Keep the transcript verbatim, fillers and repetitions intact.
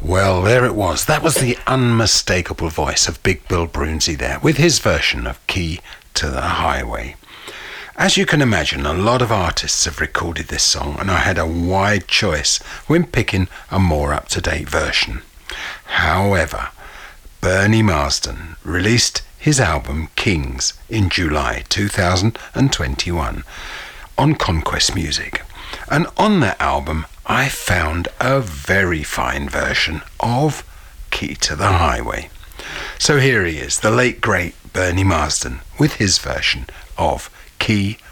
Well, there it was. That was the unmistakable voice of Big Bill Broonzy there, with his version of Key to the Highway. As you can imagine, a lot of artists have recorded this song, and I had a wide choice when picking a more up-to-date version. However, Bernie Marsden released his album Kings in July two thousand twenty-one on Conquest Music, and on that album I found a very fine version of Key to the Highway. So here he is, the late great Bernie Marsden, with his version of Key